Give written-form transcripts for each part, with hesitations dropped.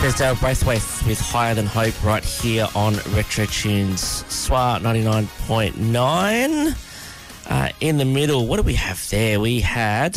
There's Daryl Braithwaite with Higher Than Hope right here on Retro Tunes. SWR 99.9. In the middle, what do we have there? We had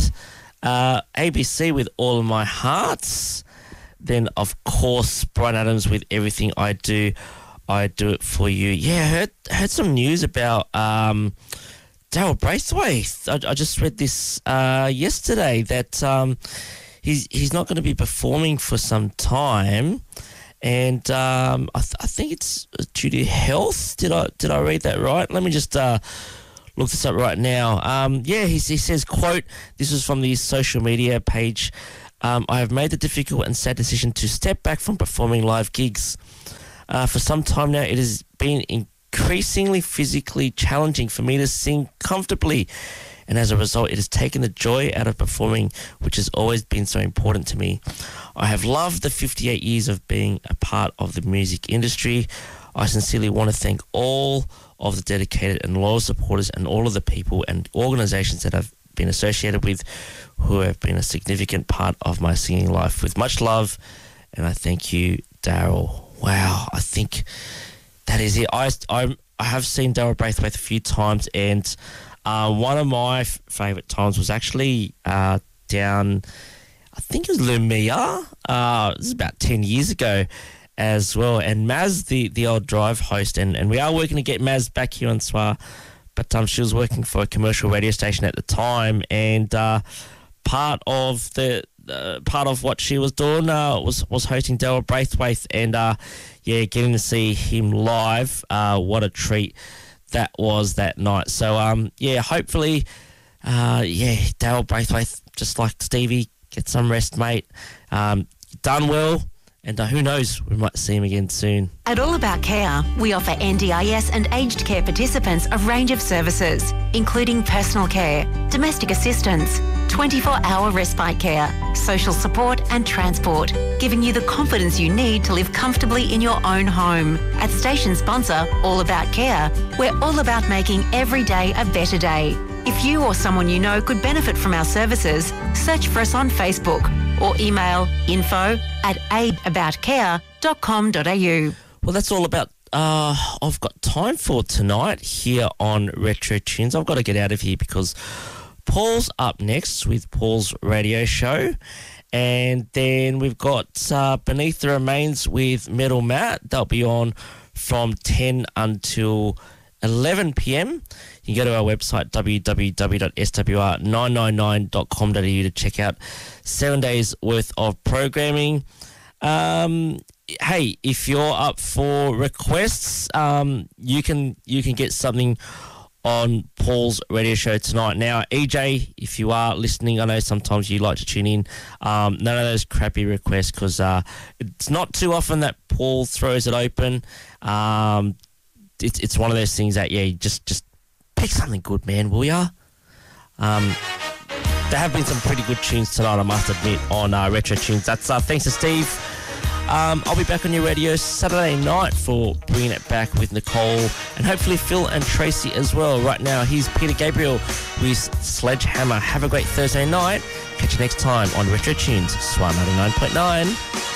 ABC with All of My Hearts. Then, of course, Bryan Adams with Everything I Do It For You. Yeah, heard some news about Daryl Braithwaite. I just read this yesterday that he's not going to be performing for some time, and I think it's due to health. Did I read that right? Let me just look this up right now. He says, quote, this is from the social media page, I have made the difficult and sad decision to step back from performing live gigs. For some time now, it has been increasingly physically challenging for me to sing comfortably, and as a result, it has taken the joy out of performing, which has always been so important to me. I have loved the 58 years of being a part of the music industry. I sincerely want to thank all of the dedicated and loyal supporters and all of the people and organisations that I've been associated with who have been a significant part of my singing life. With much love, and I thank you, Daryl. Wow, I think that is it. I have seen Daryl Braithwaite a few times, and one of my favourite times was actually down, I think it was Lumia. This is about 10 years ago as well. And Maz, the old Drive host, and we are working to get Maz back here on SWR, but she was working for a commercial radio station at the time, and part of what she was doing was hosting Daryl Braithwaite, and getting to see him live, what a treat that was that night. So hopefully Daryl Braithwaite, just like Stevie, get some rest, mate. Done well, and who knows, we might see him again soon. At All About Care, we offer NDIS and aged care participants a range of services, including personal care, domestic assistance, 24-hour respite care, social support and transport, giving you the confidence you need to live comfortably in your own home. At station sponsor All About Care, we're all about making every day a better day. If you or someone you know could benefit from our services, search for us on Facebook or email info@aidaboutcare.com.au. Well, that's all about I've got time for tonight here on Retro Tunes. I've got to get out of here because Paul's up next with Paul's radio show, and then we've got Beneath the Remains with Metal Matt. They'll be on from 10 until 11 p.m. You can go to our website, www.swr999.com.au, to check out 7 days worth of programming. Hey, if you're up for requests, you can get something on Paul's radio show tonight. Now, EJ, if you are listening, I know sometimes you like to tune in. None of those crappy requests, because it's not too often that Paul throws it open. It's one of those things that, just pick something good, man, will ya? There have been some pretty good tunes tonight, I must admit, on Retro Tunes. That's thanks to Steve. I'll be back on your radio Saturday night for Bringing It Back with Nicole, and hopefully Phil and Tracy as well. Right now, here's Peter Gabriel with Sledgehammer. Have a great Thursday night. Catch you next time on Retro Tunes, SWR 99.9.